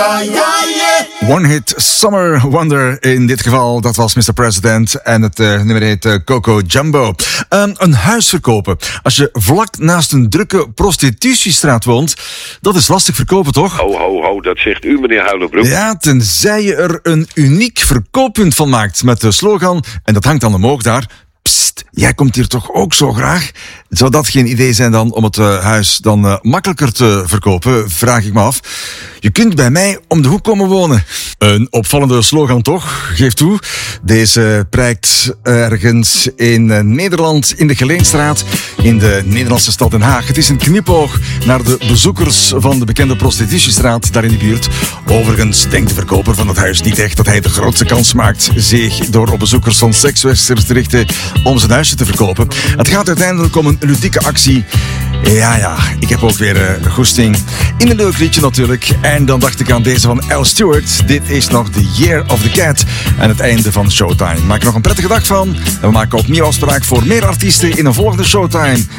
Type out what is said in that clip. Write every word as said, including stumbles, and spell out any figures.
One Hit Summer Wonder in dit geval, dat was mister President en het uh, nummer heet uh, Coco Jumbo. Um, een huis verkopen. Als je vlak naast een drukke prostitutiestraat woont, dat is lastig verkopen, toch? Ho, ho, ho, dat zegt u, meneer Huilenbroek. Ja, tenzij je er een uniek verkooppunt van maakt met de slogan, en dat hangt dan omhoog daar, psst, jij komt hier toch ook zo graag? Zou dat geen idee zijn dan om het uh, huis dan uh, makkelijker te verkopen, vraag ik me af. Je kunt bij mij om de hoek komen wonen. Een opvallende slogan toch, geef toe. Deze prijkt ergens in uh, Nederland, in de Geleenstraat, in de Nederlandse stad Den Haag. Het is een knipoog naar de bezoekers van de bekende prostitutiestraat daar in de buurt. Overigens denkt de verkoper van het huis niet echt dat hij de grootste kans maakt zich door op bezoekers van sekswerkers te richten om zijn huisje te verkopen. Het gaat uiteindelijk om een ludieke actie. Ja, ja, ik heb ook weer uh, goesting in een leuk liedje natuurlijk. En dan dacht ik aan deze van Al Stewart. Dit is nog The Year of the Cat. En het einde van Showtime. Maak er nog een prettige dag van. En we maken opnieuw afspraak voor meer artiesten in een volgende Showtime.